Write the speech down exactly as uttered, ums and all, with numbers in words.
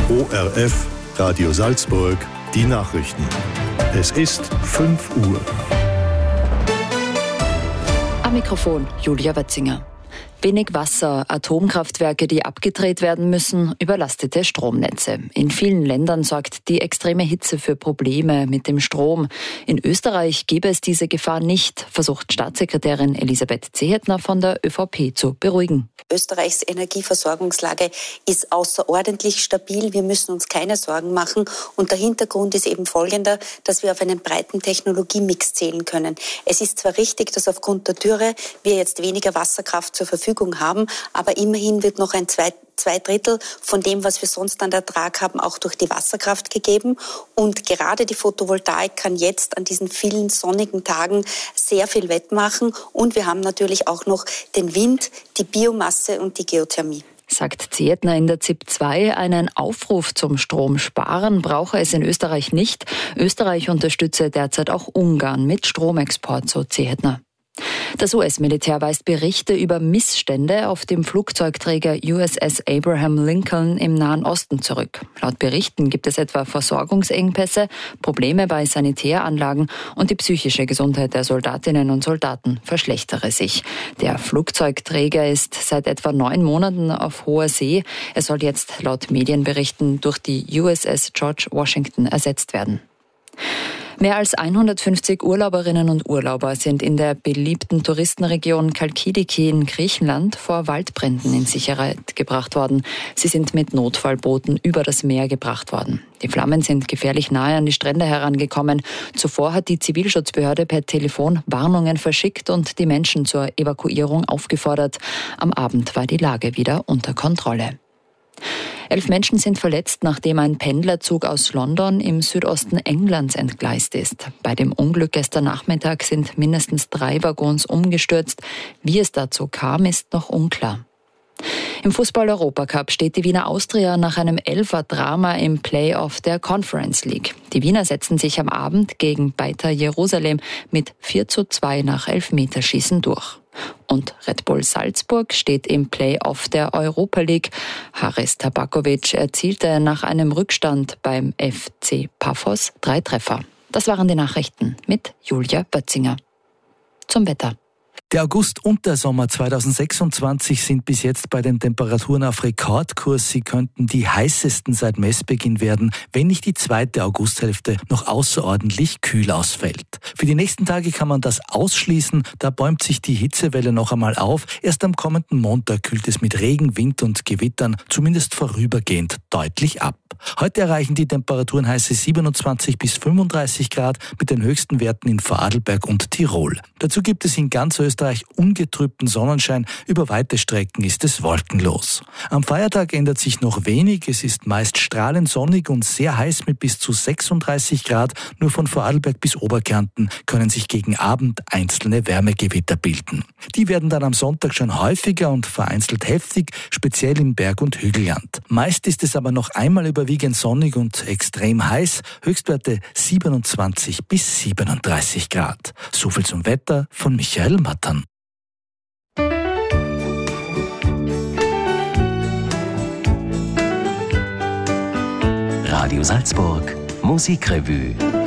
O R F, Radio Salzburg, die Nachrichten. Es ist fünf Uhr. Am Mikrofon Julia Wetzinger. Wenig Wasser, Atomkraftwerke, die abgedreht werden müssen, überlastete Stromnetze. In vielen Ländern sorgt die extreme Hitze für Probleme mit dem Strom. In Österreich gäbe es diese Gefahr nicht, versucht Staatssekretärin Elisabeth Zehetner von der ÖVP zu beruhigen. Österreichs Energieversorgungslage ist außerordentlich stabil. Wir müssen uns keine Sorgen machen. Und der Hintergrund ist eben folgender, dass wir auf einen breiten Technologiemix zählen können. Es ist zwar richtig, dass aufgrund der Dürre wir jetzt weniger Wasserkraft zur Verfügung haben, aber immerhin wird noch ein zwei, zwei Drittel von dem, was wir sonst an Ertrag haben, auch durch die Wasserkraft gegeben. Und gerade die Photovoltaik kann jetzt an diesen vielen sonnigen Tagen sehr viel wettmachen. Und wir haben natürlich auch noch den Wind, die Biomasse und die Geothermie. Sagt Zehetner in der Z I P zwei, einen Aufruf zum Stromsparen brauche es in Österreich nicht. Österreich unterstütze derzeit auch Ungarn mit Stromexport, so Zehetner. Das U S-Militär weist Berichte über Missstände auf dem Flugzeugträger U S S Abraham Lincoln im Nahen Osten zurück. Laut Berichten gibt es etwa Versorgungsengpässe, Probleme bei Sanitäranlagen und die psychische Gesundheit der Soldatinnen und Soldaten verschlechtere sich. Der Flugzeugträger ist seit etwa neun Monaten auf hoher See. Er soll jetzt laut Medienberichten durch die U S S George Washington ersetzt werden. Mehr als hundertfünfzig Urlauberinnen und Urlauber sind in der beliebten Touristenregion Chalkidiki in Griechenland vor Waldbränden in Sicherheit gebracht worden. Sie sind mit Notfallbooten über das Meer gebracht worden. Die Flammen sind gefährlich nahe an die Strände herangekommen. Zuvor hat die Zivilschutzbehörde per Telefon Warnungen verschickt und die Menschen zur Evakuierung aufgefordert. Am Abend war die Lage wieder unter Kontrolle. Elf Menschen sind verletzt, nachdem ein Pendlerzug aus London im Südosten Englands entgleist ist. Bei dem Unglück gestern Nachmittag sind mindestens drei Waggons umgestürzt. Wie es dazu kam, ist noch unklar. Im Fußball-Europacup steht die Wiener Austria nach einem Elfer-Drama im Play-Off der Conference League. Die Wiener setzen sich am Abend gegen Beitar Jerusalem mit vier zu zwei nach Elfmeterschießen durch. Und Red Bull Salzburg steht im Play-Off der Europa League. Haris Tabakovic erzielte nach einem Rückstand beim F C Paphos drei Treffer. Das waren die Nachrichten mit Julia Bötzinger. Zum Wetter. Der August und der Sommer zweitausendsechsundzwanzig sind bis jetzt bei den Temperaturen auf Rekordkurs. Sie könnten die heißesten seit Messbeginn werden, wenn nicht die zweite Augusthälfte noch außerordentlich kühl ausfällt. Für die nächsten Tage kann man das ausschließen, da bäumt sich die Hitzewelle noch einmal auf. Erst am kommenden Montag kühlt es mit Regen, Wind und Gewittern zumindest vorübergehend deutlich ab. Heute erreichen die Temperaturen heiße siebenundzwanzig bis fünfunddreißig Grad mit den höchsten Werten in Vorarlberg und Tirol. Dazu gibt es in ganz Österreich ungetrübten Sonnenschein, über weite Strecken ist es wolkenlos. Am Feiertag ändert sich noch wenig, es ist meist strahlend sonnig und sehr heiß mit bis zu sechsunddreißig Grad. Nur von Vorarlberg bis Oberkärnten können sich gegen Abend einzelne Wärmegewitter bilden. Die werden dann am Sonntag schon häufiger und vereinzelt heftig, speziell im Berg- und Hügelland. Meist ist es aber noch einmal überwiegend sonnig und extrem heiß, Höchstwerte siebenundzwanzig bis siebenunddreißig Grad. Soviel zum Wetter von Michael Mattern. Radio Salzburg Musikrevue.